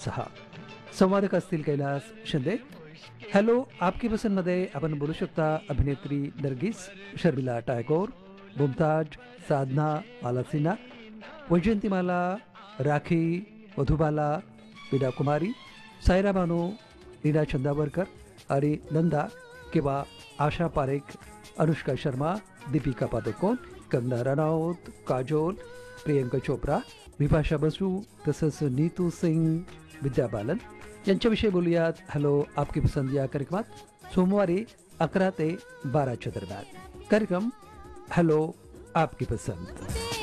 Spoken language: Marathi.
6. संवादक असतील कैलास शिंदे. हॅलो आपकी पसंतमध्ये आपण बोलू शकता अभिनेत्री नर्गिस, शर्मिला टायगोर, मुमताज, साधना मालासिना, वैजयंतीमाला, राखी, मधुबाला, मीना कुमारी, सायरा बानू, नीना चंदावरकर आणि नंदा किंवा आशा पारेख, अनुष्का शर्मा, दीपिका पादुकोण, कंगना रनौत, काजोल, प्रियंका चोप्रा, बिपाशा बसू तसंच नीतू सिंग, विद्या बालन यांच्याविषयी बोलूयात. हॅलो आपकी पसंद या कार्यक्रमात सोमवारी 11 ते 12च्या दरम्यान. कार्यक्रम हॅलो आपकी पसंद.